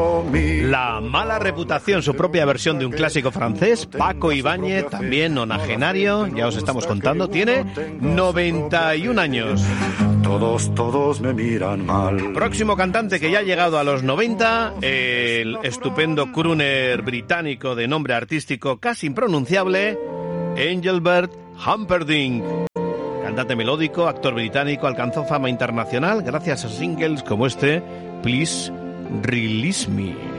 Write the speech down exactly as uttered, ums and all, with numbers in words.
La mala reputación, su propia versión de un clásico francés. Paco Ibáñez, también nonagenario, ya os estamos contando, tiene noventa y un años. Todos, todos me miran mal. Próximo cantante que ya ha llegado a los noventa, el estupendo crooner británico de nombre artístico casi impronunciable, Engelbert Humperdinck. Cantante melódico, actor británico, alcanzó fama internacional gracias a singles como este, Please Release Me.